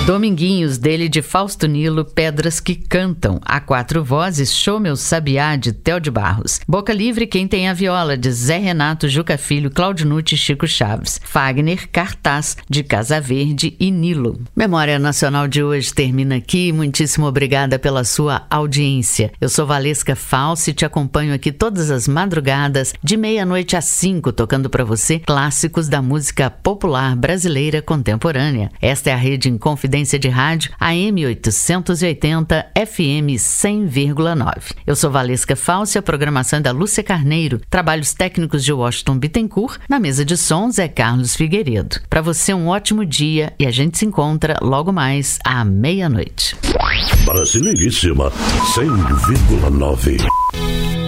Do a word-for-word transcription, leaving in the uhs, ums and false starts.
Dominguinhos, dele de Fausto Nilo, Pedras que Cantam. A quatro vozes, Show Meu Sabiá, de Theo de Barros. Boca Livre, Quem Tem a Viola, de Zé Renato, Juca Filho, Cláudio Nutti e Chico Chaves. Fagner, Cartaz, de Casa Verde e Nilo. Memória Nacional de hoje termina aqui. Muitíssimo obrigada pela sua audiência. Eu sou Valesca Falsi e te acompanho aqui todas as madrugadas, de meia-noite às cinco, tocando para você clássicos da música popular brasileira contemporânea. Esta é a Rede Inconfidência de Rádio, A M oitocentos e oitenta, F M cem vírgula nove. Eu sou Valesca Falsi, a programação é da Lúcia Carneiro, trabalhos técnicos de Washington Bittencourt, na mesa de sons é Carlos Figueiredo. Para você um ótimo dia e a gente se encontra logo mais à meia-noite. Brasileiríssima cem vírgula nove.